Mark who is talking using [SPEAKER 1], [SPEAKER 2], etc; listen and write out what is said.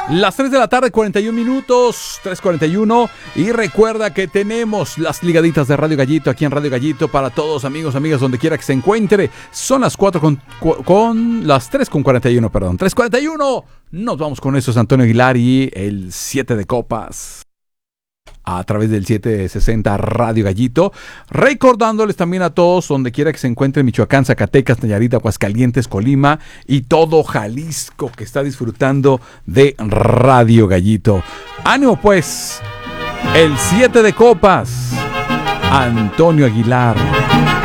[SPEAKER 1] Las 3 de la tarde, 41 minutos, 3:41. Y recuerda que tenemos las ligaditas de Radio Gallito aquí en Radio Gallito para todos, amigos, amigas, donde quiera que se encuentre. Son las 3:41, perdón. 3:41. Nos vamos con eso, es Antonio Aguilar y el 7 de copas. A través del 760 Radio Gallito, recordándoles también a todos donde quiera que se encuentre Michoacán, Zacatecas, Nayarit, Aguascalientes, Colima y todo Jalisco que está disfrutando de Radio Gallito. ¡Ánimo pues! El 7 de copas, Antonio Aguilar.